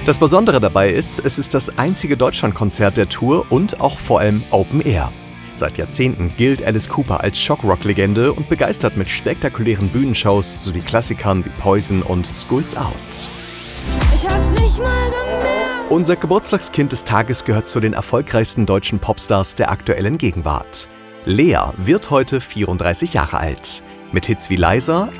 Das Besondere dabei ist, es ist das einzige Deutschlandkonzert der Tour und auch vor allem Open Air. Seit Jahrzehnten gilt Alice Cooper als Shockrock-Legende und begeistert mit spektakulären Bühnenshows sowie Klassikern wie Poison und Schools Out. Ich hab's nicht mal gemerkt. Unser Geburtstagskind des Tages gehört zu den erfolgreichsten deutschen Popstars der aktuellen Gegenwart. Lea wird heute 34 Jahre alt. Mit Hits wie Leiser,